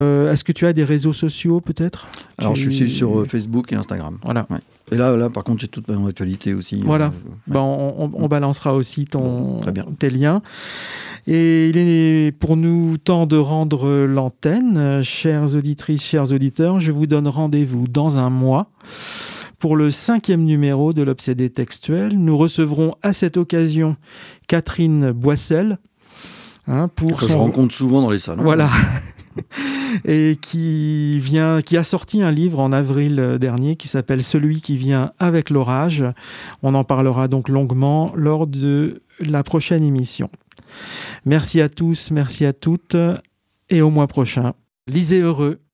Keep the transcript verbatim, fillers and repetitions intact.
Euh, est-ce que tu as des réseaux sociaux peut-être? Alors tu... je suis sur Facebook et Instagram. Voilà. Ouais. Et là, là, par contre, j'ai toute mon actualité aussi. Voilà. Euh, ouais. ben, on, on, on balancera aussi ton, bon, très bien. tes liens. Et il est pour nous temps de rendre l'antenne. Chères auditrices, chers auditeurs, je vous donne rendez-vous dans un mois pour le cinquième numéro de l'Obsédé textuel. Nous recevrons à cette occasion Catherine Boissel. Hein, pour que son... je rencontre souvent dans les salons. Voilà. Et qui vient, qui a sorti un livre en avril dernier qui s'appelle « Celui qui vient avec l'orage ». On en parlera donc longuement lors de la prochaine émission. Merci à tous, merci à toutes et au mois prochain. Lisez heureux.